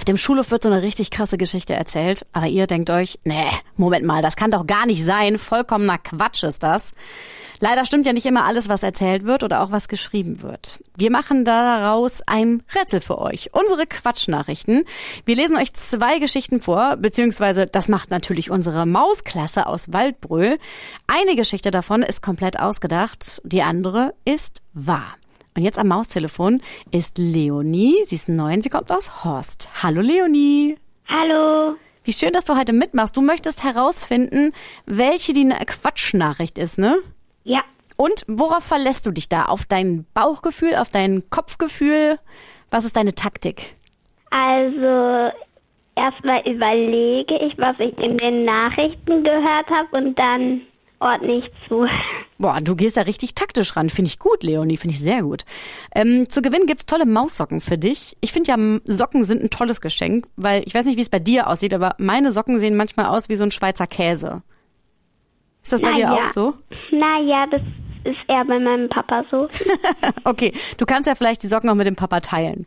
Auf dem Schulhof wird so eine richtig krasse Geschichte erzählt, aber ihr denkt euch, nee, Moment mal, das kann doch gar nicht sein, vollkommener Quatsch ist das. Leider stimmt ja nicht immer alles, was erzählt wird oder auch was geschrieben wird. Wir machen daraus ein Rätsel für euch, unsere Quatschnachrichten. Wir lesen euch 2 Geschichten vor, beziehungsweise das macht natürlich unsere Mausklasse aus Waldbröl. Eine Geschichte davon ist komplett ausgedacht, die andere ist wahr. Und jetzt am Maustelefon ist Leonie. Sie ist 9, sie kommt aus Horst. Hallo Leonie. Hallo. Wie schön, dass du heute mitmachst. Du möchtest herausfinden, welche die Quatschnachricht ist, ne? Ja. Und worauf verlässt du dich da? Auf dein Bauchgefühl, auf dein Kopfgefühl? Was ist deine Taktik? Also erstmal überlege ich, was ich in den Nachrichten gehört habe und dann ordne ich zu. Boah, du gehst da richtig taktisch ran. Finde ich gut, Leonie. Finde ich sehr gut. Zu gewinnen gibt's tolle Maussocken für dich. Ich finde ja, Socken sind ein tolles Geschenk, weil ich weiß nicht, wie es bei dir aussieht, aber meine Socken sehen manchmal aus wie so ein Schweizer Käse. Ist das bei dir auch so? Naja, das ist eher bei meinem Papa so. Okay, du kannst ja vielleicht die Socken auch mit dem Papa teilen.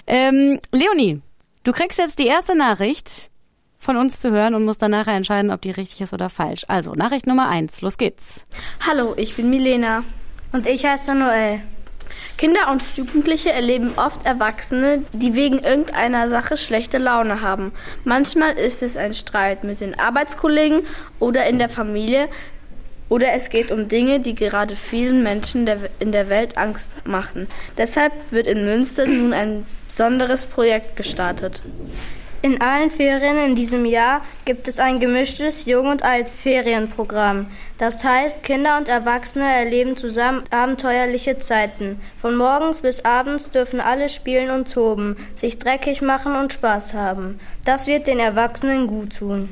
Leonie, du kriegst jetzt die erste Nachricht von uns zu hören und musst dann nachher entscheiden, ob die richtig ist oder falsch. Also, Nachricht Nummer 1, los geht's. Hallo, ich bin Milena. Und ich heiße Noel. Kinder und Jugendliche erleben oft Erwachsene, die wegen irgendeiner Sache schlechte Laune haben. Manchmal ist es ein Streit mit den Arbeitskollegen oder in der Familie. Oder es geht um Dinge, die gerade vielen Menschen in der Welt Angst machen. Deshalb wird in Münster nun ein besonderes Projekt gestartet. In allen Ferien in diesem Jahr gibt es ein gemischtes Jung- und Alt-Ferienprogramm. Das heißt, Kinder und Erwachsene erleben zusammen abenteuerliche Zeiten. Von morgens bis abends dürfen alle spielen und toben, sich dreckig machen und Spaß haben. Das wird den Erwachsenen gut tun.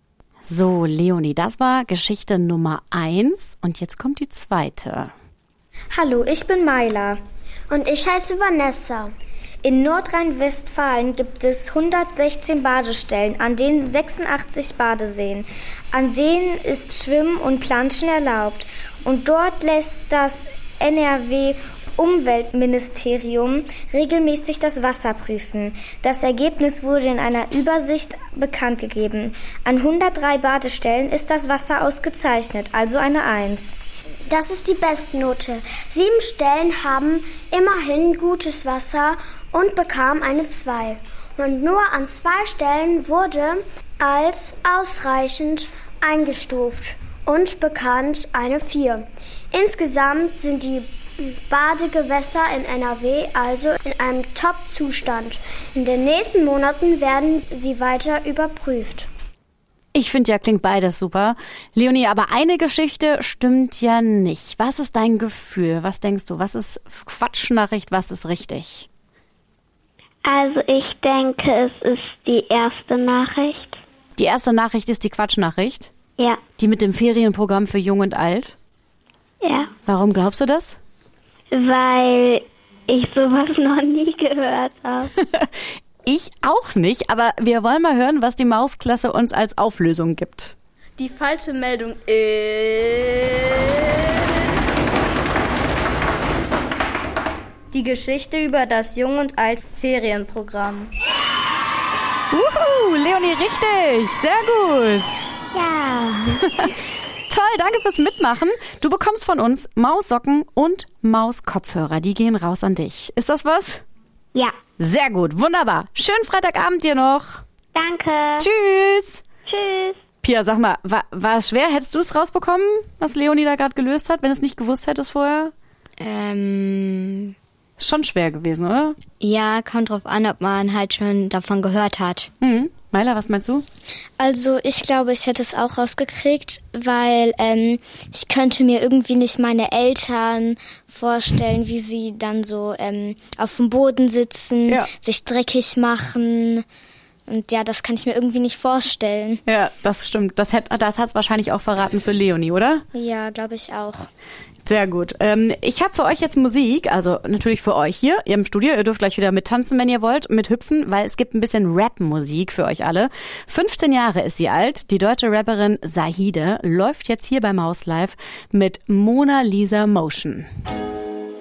So, Leonie, das war Geschichte Nummer 1 und jetzt kommt die zweite. Hallo, ich bin Maila. Und ich heiße Vanessa. In Nordrhein-Westfalen gibt es 116 Badestellen, an denen 86 Badeseen. An denen ist Schwimmen und Planschen erlaubt. Und dort lässt das NRW-Umweltministerium regelmäßig das Wasser prüfen. Das Ergebnis wurde in einer Übersicht bekannt gegeben. An 103 Badestellen ist das Wasser ausgezeichnet, also eine 1. Das ist die Bestnote. 7 Stellen haben immerhin gutes Wasser und bekamen eine 2. Und nur an 2 Stellen wurde als ausreichend eingestuft und bekannt eine 4. Insgesamt sind die Badegewässer in NRW also in einem Top-Zustand. In den nächsten Monaten werden sie weiter überprüft. Ich finde ja, klingt beides super. Leonie, aber eine Geschichte stimmt ja nicht. Was ist dein Gefühl? Was denkst du? Was ist Quatschnachricht? Was ist richtig? Also ich denke, es ist die erste Nachricht. Die erste Nachricht ist die Quatschnachricht? Ja. Die mit dem Ferienprogramm für Jung und Alt? Ja. Warum glaubst du das? Weil ich sowas noch nie gehört habe. Ich auch nicht, aber wir wollen mal hören, was die Mausklasse uns als Auflösung gibt. Die falsche Meldung ist die Geschichte über das Jung- und Alt-Ferienprogramm. Leonie, richtig. Sehr gut. Ja. Toll, danke fürs Mitmachen. Du bekommst von uns Maussocken und Mauskopfhörer. Die gehen raus an dich. Ist das was? Ja. Sehr gut, wunderbar. Schönen Freitagabend dir noch. Danke. Tschüss. Tschüss. Pia, sag mal, war es schwer? Hättest du es rausbekommen, was Leonie da gerade gelöst hat, wenn du es nicht gewusst hättest vorher? Schon schwer gewesen, oder? Ja, kommt drauf an, ob man halt schon davon gehört hat. Maila, was meinst du? Also ich glaube, ich hätte es auch rausgekriegt, weil ich könnte mir irgendwie nicht meine Eltern vorstellen, wie sie dann so auf dem Boden sitzen, sich dreckig machen. Und ja, das kann ich mir irgendwie nicht vorstellen. Ja, das stimmt. Das hat's wahrscheinlich auch verraten für Leonie, oder? Ja, glaube ich auch. Sehr gut. Ich habe für euch jetzt Musik, also natürlich für euch hier im Studio. Ihr dürft gleich wieder mittanzen, wenn ihr wollt, mithüpfen, weil es gibt ein bisschen Rap-Musik für euch alle. 15 Jahre ist sie alt. Die deutsche Rapperin Sahide läuft jetzt hier bei Maus Live mit Mona Lisa Motion.